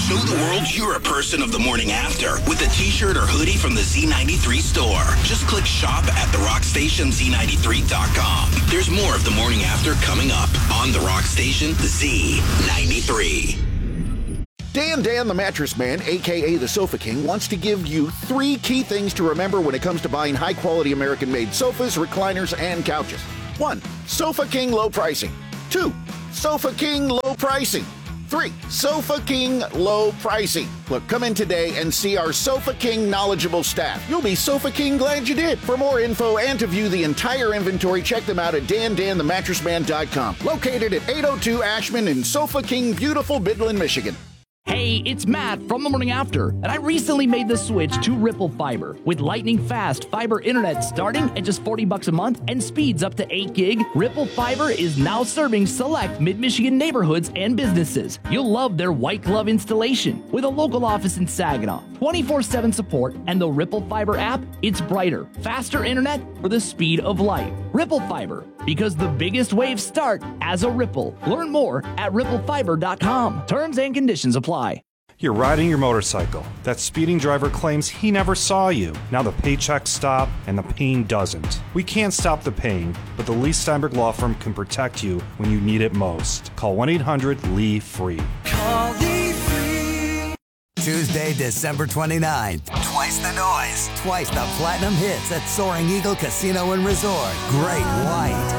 Show the world you're a person of the morning after with a t-shirt or hoodie from the Z93 store. Just click shop at therockstationz93.com. There's more of the morning after coming up on The Rock Station Z93. Dan the Mattress Man, a.k.a. the Sofa King, wants to give you 3 key things to remember when it comes to buying high-quality American-made sofas, recliners, and couches. 1. Sofa King low pricing. 2. Sofa King low pricing. 3. Sofa King low pricing. Look, come in today and see our Sofa King knowledgeable staff. You'll be Sofa King glad you did. For more info and to view the entire inventory, check them out at danthemattressman.com. Located at 802 Ashman in Sofa King, beautiful Midland, Michigan. Hey, it's Matt from The Morning After, and I recently made the switch to Ripple Fiber. With lightning-fast fiber internet starting at just $40 a month and speeds up to 8 gig, Ripple Fiber is now serving select mid-Michigan neighborhoods and businesses. You'll love their white glove installation with a local office in Saginaw, 24/7 support, and the Ripple Fiber app. It's brighter, faster internet for the speed of light. Ripple Fiber, because the biggest waves start as a ripple. Learn more at ripplefiber.com. Terms and conditions apply. You're riding your motorcycle. That speeding driver claims he never saw you. Now the paychecks stop and the pain doesn't. We can't stop the pain, but the Lee Steinberg Law Firm can protect you when you need it most. Call 1-800-LEE-FREE. Call Lee Free. Tuesday, December 29th. Twice the noise. Twice the platinum hits at Soaring Eagle Casino and Resort. Great White.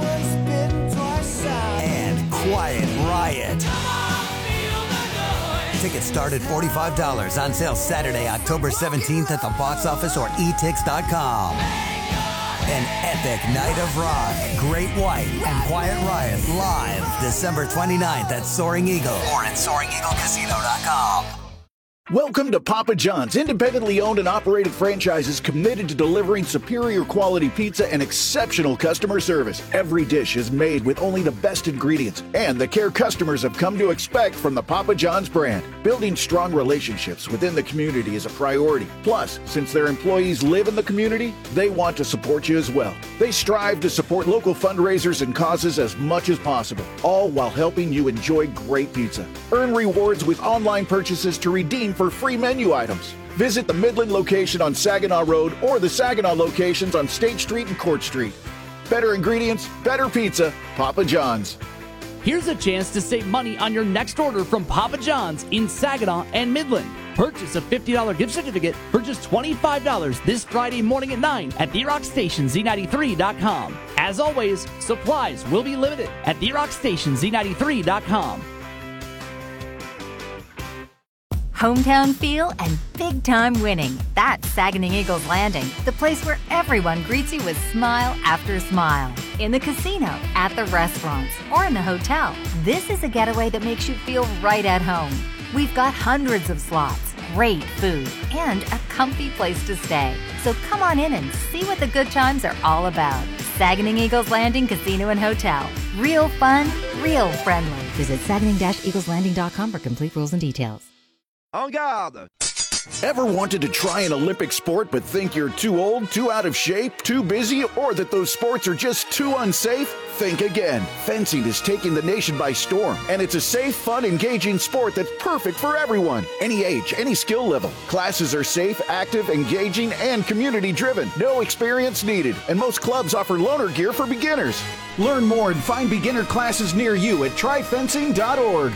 And Quiet Riot. Tickets start at $45. On sale Saturday, October 17th at the box office or etix.com. An epic night of rock. Great White and Quiet Riot live December 29th at Soaring Eagle or at SoaringEagleCasino.com. Welcome to Papa John's, independently owned and operated franchises committed to delivering superior quality pizza and exceptional customer service. Every dish is made with only the best ingredients and the care customers have come to expect from the Papa John's brand. Building strong relationships within the community is a priority. Plus, since their employees live in the community, they want to support you as well. They strive to support local fundraisers and causes as much as possible, all while helping you enjoy great pizza. Earn rewards with online purchases to redeem for free menu items. Visit the Midland location on Saginaw Road or the Saginaw locations on State Street and Court Street. Better ingredients, better pizza, Papa John's. Here's a chance to save money on your next order from Papa John's in Saginaw and Midland. Purchase a $50 gift certificate for just $25 this Friday morning at 9 at TheRockStationZ93.com. As always, supplies will be limited at TheRockStationZ93.com. Hometown feel and big-time winning. That's Saginaw Eagles Landing, the place where everyone greets you with smile after smile. In the casino, at the restaurants, or in the hotel, this is a getaway that makes you feel right at home. We've got hundreds of slots, great food, and a comfy place to stay. So come on in and see what the good times are all about. Saginaw Eagles Landing Casino and Hotel. Real fun, real friendly. Visit Saginaw-EaglesLanding.com for complete rules and details. En garde! Ever wanted to try an Olympic sport but think you're too old, too out of shape, too busy, or that those sports are just too unsafe? Think again. Fencing is taking the nation by storm, and it's a safe, fun, engaging sport that's perfect for everyone. Any age, any skill level. Classes are safe, active, engaging, and community-driven. No experience needed, and most clubs offer loaner gear for beginners. Learn more and find beginner classes near you at tryfencing.org.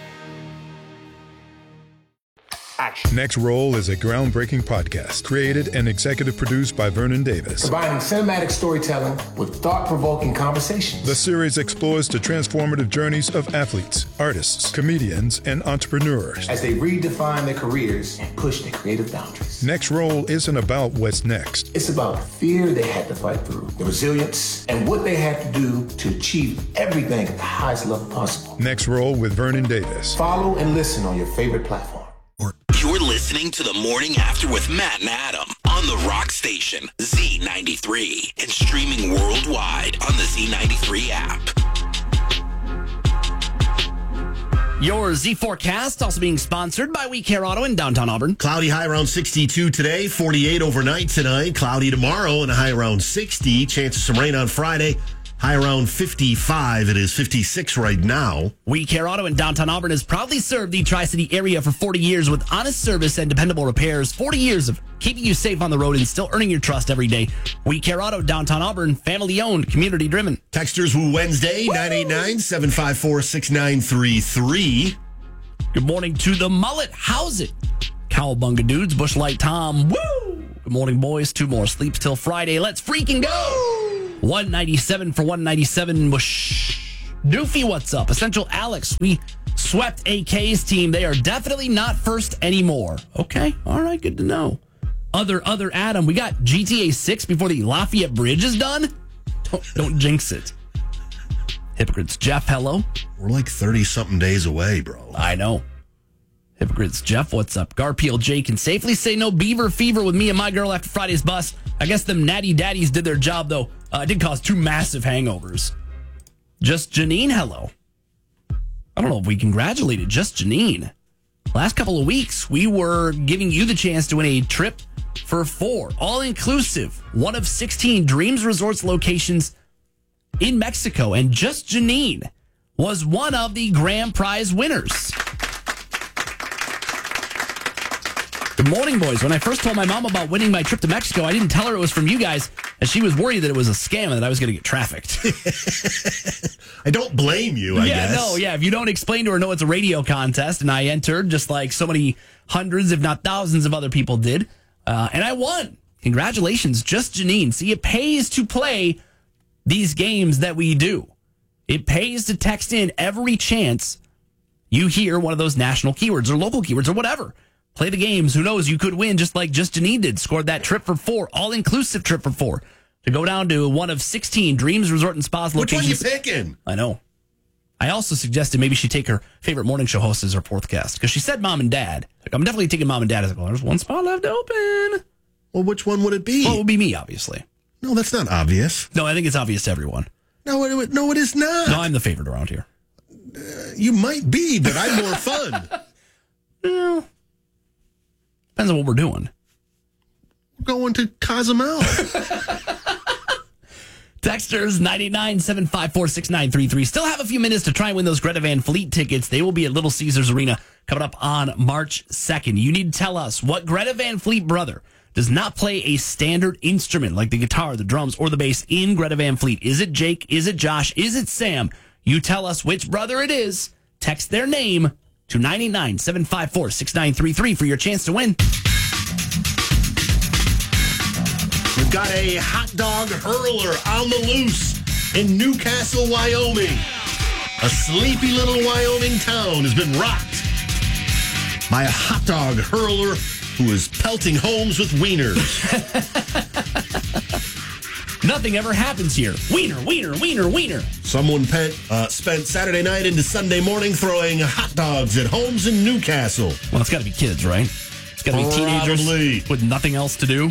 Action. Next Roll is a groundbreaking podcast created and executive produced by Vernon Davis. Combining cinematic storytelling with thought-provoking conversations. The series explores the transformative journeys of athletes, artists, comedians, and entrepreneurs as they redefine their careers and push their creative boundaries. Next Roll isn't about what's next. It's about the fear they had to fight through, the resilience, and what they had to do to achieve everything at the highest level possible. Next Roll with Vernon Davis. Follow and listen on your favorite platform. You're listening to The Morning After with Matt and Adam on the Rock Station, Z93, and streaming worldwide on the Z93 app. Your Z forecast also being sponsored by We Care Auto in downtown Auburn. Cloudy high around 62 today, 48 overnight tonight, cloudy tomorrow, and a high around 60. Chance of some rain on Friday. High around 55. It is 56 right now. We Care Auto in downtown Auburn has proudly served the Tri-City area for 40 years with honest service and dependable repairs. 40 years of keeping you safe on the road and still earning your trust every day. We Care Auto, downtown Auburn, family-owned, community-driven. Texters Woo Wednesday, 989-754-6933. Good morning to the mullet. How's it? Cowabunga dudes, Bush Light Tom. Woo! Good morning, boys. 2 more sleeps till Friday. Let's freaking go! 197 for 197. Bush. Doofy, what's up? Essential Alex, we swept AK's team. They are definitely not first anymore. Okay, all right, good to know. Other Adam, we got GTA 6 before the Lafayette Bridge is done? Don't jinx it. Hypocrites Jeff, hello. We're like 30-something days away, bro. I know. Hypocrites Jeff, what's up? Garfield J can safely say no beaver fever with me and my girl after Friday's bus. I guess them natty daddies did their job, though. It did cause 2 massive hangovers. Just Janine, hello. I don't know if we congratulated Just Janine. Last couple of weeks, we were giving you the chance to win a trip for 4, all-inclusive, one of 16 Dreams Resorts locations in Mexico. And Just Janine was one of the grand prize winners. Good morning, boys. When I first told my mom about winning my trip to Mexico, I didn't tell her it was from you guys, as she was worried that it was a scam and that I was going to get trafficked. I don't blame you, I guess. If you don't explain to her, no, it's a radio contest, and I entered just like so many hundreds, if not thousands of other people did, and I won. Congratulations, Just Janine. See, it pays to play these games that we do. It pays to text in every chance you hear one of those national keywords or local keywords or whatever. Play the games. Who knows? You could win just like Just Janine did. Scored that trip for 4, all-inclusive trip for 4, to go down to one of 16 Dreams Resort and Spas locations. Which one you picking? I know. I also suggested maybe she take her favorite morning show host as her 4th guest, because she said mom and dad. Like, I'm definitely taking mom and dad as well. There's 1 spot left open. Well, which one would it be? Well, it would be me, obviously. No, that's not obvious. No, I think it's obvious to everyone. No, it is not. No, I'm the favorite around here. You might be, but I'm more fun. Well, depends on what we're doing. We're going to Cozumel. Texters 989-754-6933. Still have a few minutes to try and win those Greta Van Fleet tickets. They will be at Little Caesars Arena coming up on March 2nd. You need to tell us what Greta Van Fleet brother does not play a standard instrument like the guitar, the drums, or the bass in Greta Van Fleet. Is it Jake? Is it Josh? Is it Sam? You tell us which brother it is. Text their name to 989-754-6933 for your chance to win. We've got a hot dog hurler on the loose in Newcastle, Wyoming. A sleepy little Wyoming town has been rocked by a hot dog hurler who is pelting homes with wieners. Nothing ever happens here. Wiener, wiener, wiener, wiener. Someone spent Saturday night into Sunday morning throwing hot dogs at homes in Newcastle. Well, it's got to be kids, right? It's got to be teenagers with nothing else to do.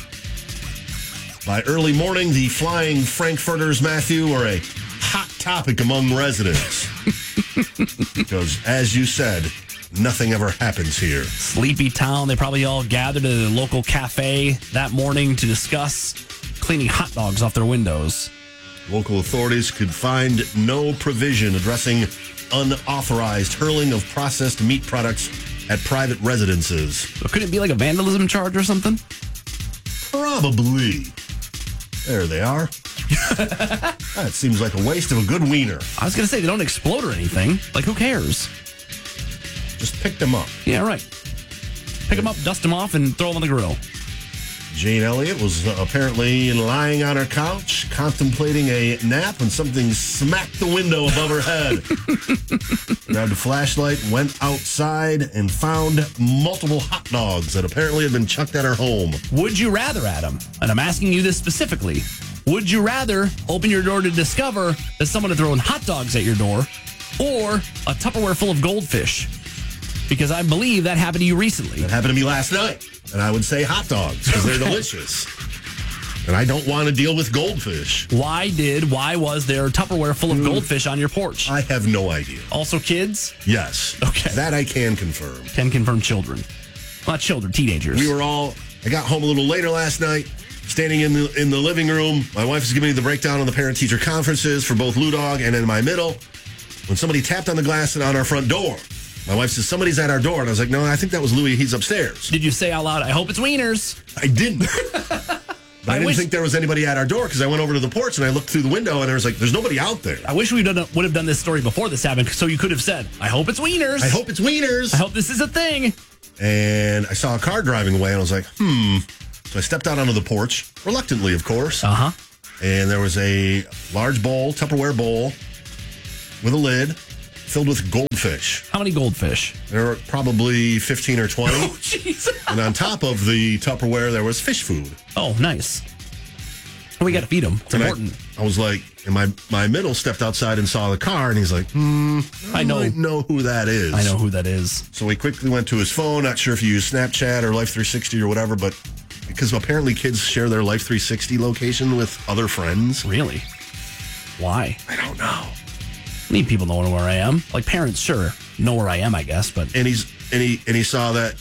By early morning, the flying Frankfurters, Matthew, are a hot topic among residents. Because, as you said, nothing ever happens here. Sleepy town. They probably all gathered at a local cafe that morning to discuss cleaning hot dogs off their windows. Local authorities could find no provision addressing unauthorized hurling of processed meat products at private residences. But couldn't it be like a vandalism charge or something? Probably. There they are. That seems like a waste of a good wiener. I was going to say, they don't explode or anything. Like, who cares? Just pick them up. Yeah, right. Pick them up, dust them off, and throw them on the grill. Jane Elliott was apparently lying on her couch, contemplating a nap, when something smacked the window above her head. Grabbed a flashlight, went outside, and found multiple hot dogs that apparently had been chucked at her home. Would you rather, Adam, and I'm asking you this specifically, would you rather open your door to discover that someone had thrown hot dogs at your door, or a Tupperware full of goldfish? Because I believe that happened to you recently. That happened to me last night. And I would say hot dogs because they're delicious. And I don't want to deal with goldfish. Why was there Tupperware full of goldfish on your porch? I have no idea. Also kids? Yes. Okay. That I can confirm. Can confirm children. Not children, teenagers. I got home a little later last night. standing in the living room. My wife is giving me the breakdown on the parent-teacher conferences for both Lou Dog and in my middle. When somebody tapped on the glass on our front door, my wife says, somebody's at our door. And I was like, no, I think that was Louie. He's upstairs. Did you say out loud, I hope it's Wieners? I didn't. I didn't think there was anybody at our door because I went over to the porch and I looked through the window and there was like, there's nobody out there. I wish we would have done this story before this happened so you could have said, I hope it's Wieners. I hope it's Wieners. I hope this is a thing. And I saw a car driving away and I was like, So I stepped out onto the porch, reluctantly, of course. Uh-huh. And there was a large bowl, Tupperware bowl, with a lid filled with goldfish. How many goldfish? There were probably 15 or 20. Oh, jeez. And on top of the Tupperware, there was fish food. Oh, nice. We got to feed them. It's important. I was like, and my middle stepped outside and saw the car, and he's like, I know who that is. I know who that is. So he quickly went to his phone, not sure if he used Snapchat or Life360 or whatever, but because apparently kids share their Life360 location with other friends. Really? Why? I don't know. I need people knowing where I am. Like parents, sure, know where I am, I guess, but and he saw that